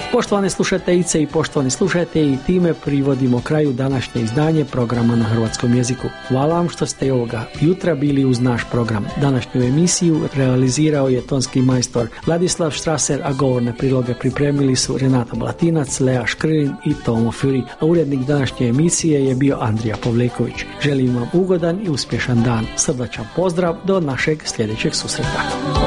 Poštovane slušateljice i poštovani slušatelji, time privodimo kraju današnje izdanje programa na hrvatskom jeziku. Hvala vam što ste ovoga jutra bili uz naš program. Današnju emisiju realizirao je tonski majstor Ladislav Štraser, a govorne priloge pripremili su Renata Blatinac, Lea Škrilin i Tomo Furi, a urednik današnje emisije je bio Andrija Pavleković. Želim vam ugodan i uspješan dan. Srdačan pozdrav do našeg sljedećeg susreta.